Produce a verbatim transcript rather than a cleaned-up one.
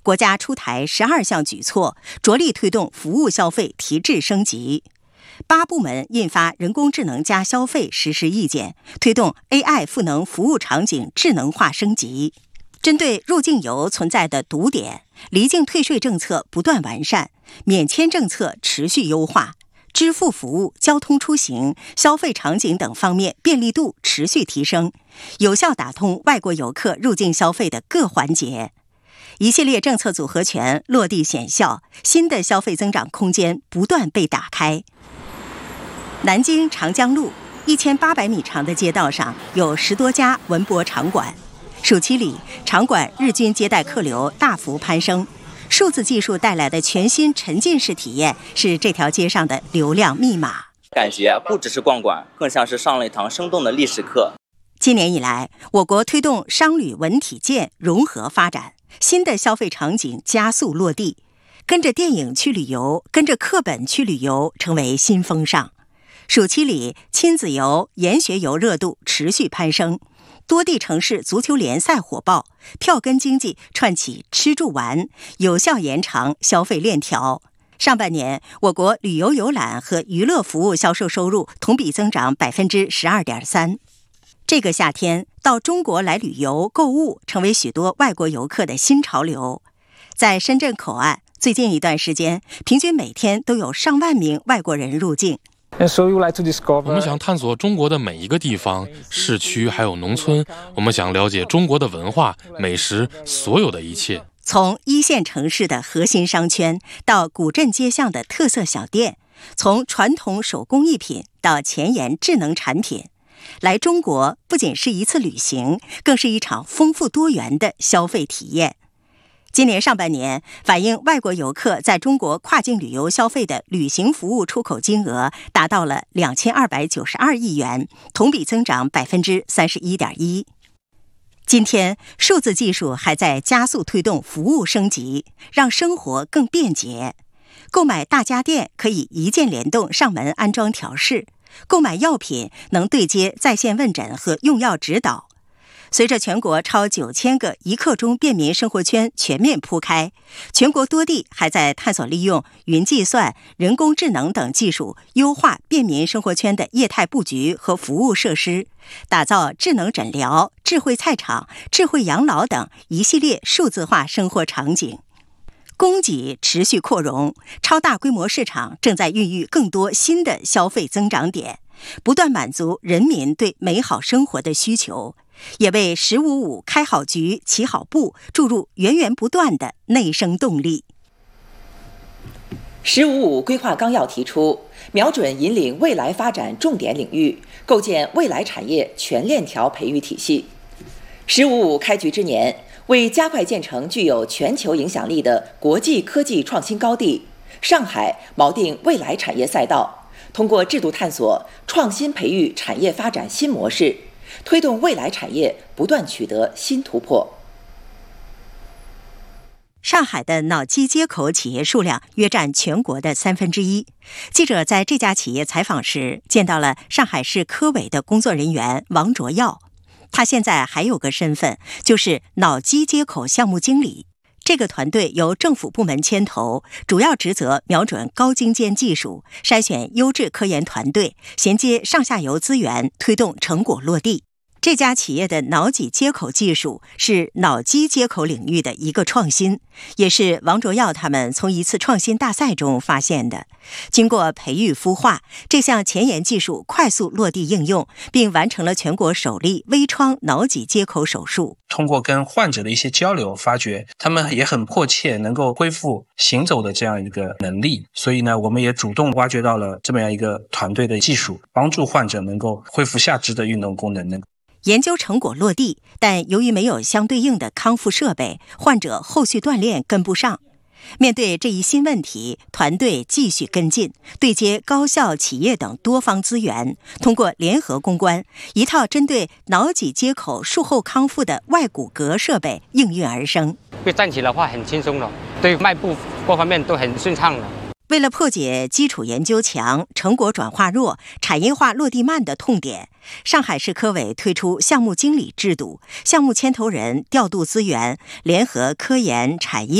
国家出台十二项举措，着力推动服务消费提质升级。八部门印发人工智能加消费实施意见，推动 A I 赋能服务场景智能化升级。针对入境游存在的堵点，离境退税政策不断完善，免签政策持续优化，支付服务、交通出行、消费场景等方面便利度持续提升，有效打通外国游客入境消费的各环节。一系列政策组合拳落地显效，新的消费增长空间不断被打开。南京长江路一千八百米长的街道上有十多家文博场馆，暑期里场馆日均接待客流大幅攀升，数字技术带来的全新沉浸式体验是这条街上的流量密码。 感觉不只是逛馆，更像是上了一堂生动的历史课。 今年以来，我国推动商旅文体建融合发展，新的消费场景加速落地，跟着电影去旅游，跟着课本去旅游成为新风尚。暑期里，亲子游、研学游热度持续攀升，多地城市足球联赛火爆，票根经济串起吃住玩，有效延长消费链条。上半年，我国旅游游览和娱乐服务销售收入同比增长百分之十二点三。这个夏天，到中国来旅游购物成为许多外国游客的新潮流。在深圳口岸，最近一段时间，平均每天都有上万名外国人入境。 我们想探索中国的每一个地方，市区还有农村，我们想了解中国的文化、美食，所有的一切。 从一线城市的核心商圈到古镇街巷的特色小店，从传统手工艺品到前沿智能产品，来中国不仅是一次旅行，更是一场丰富多元的消费体验。今年上半年，反映外国游客在中国跨境旅游消费的旅行服务出口金额达到了两千二百九十二亿元，同比增长百分之三十一点一。今天，数字技术还在加速推动服务升级，让生活更便捷。购买大家电可以一键联动上门安装调试，购买药品能对接在线问诊和用药指导。随着全国超九千个一刻钟便民生活圈全面铺开，全国多地还在探索利用云计算、人工智能等技术，优化便民生活圈的业态布局和服务设施，打造智能诊疗、智慧菜场、智慧养老等一系列数字化生活场景。供给持续扩容，超大规模市场正在孕育更多新的消费增长点，不断满足人民对美好生活的需求，也为十五五开好局、起好步注入源源不断的内生动力。 十五五规划纲要提出，瞄准引领未来发展重点领域，构建未来产业全链条培育体系。十五五开局之年，为加快建成具有全球影响力的国际科技创新高地，上海锚定未来产业赛道，通过制度探索，创新培育产业发展新模式，推动未来产业不断取得新突破。 上海的脑机接口企业数量约占全国的三分之一。记者在这家企业采访时，见到了上海市科委的工作人员王卓耀。他现在还有个身份，就是脑机接口项目经理。这个团队由政府部门牵头，主要职责瞄准高精尖技术，筛选优质科研团队，衔接上下游资源，推动成果落地。这家企业的脑脊接口技术是脑机接口领域的一个创新，也是王卓耀他们从一次创新大赛中发现的。经过培育孵化，这项前沿技术快速落地应用，并完成了全国首例微创脑脊接口手术。 通过跟患者的一些交流，发觉他们也很迫切能够恢复行走的这样一个能力，所以呢，我们也主动挖掘到了这么样一个团队的技术，帮助患者能够恢复下肢的运动功能。 研究成果落地，但由于没有相对应的康复设备，患者后续锻炼跟不上。面对这一新问题，团队继续跟进，对接高校、企业等多方资源，通过联合攻关，一套针对脑脊接口术后康复的外骨骼设备应运而生。 站起来的话很轻松了，对脉部各方面都很顺畅了。 为了破解基础研究强、成果转化弱、产业化落地慢的痛点，上海市科委推出项目经理制度，项目牵头人调度资源，联合科研、产业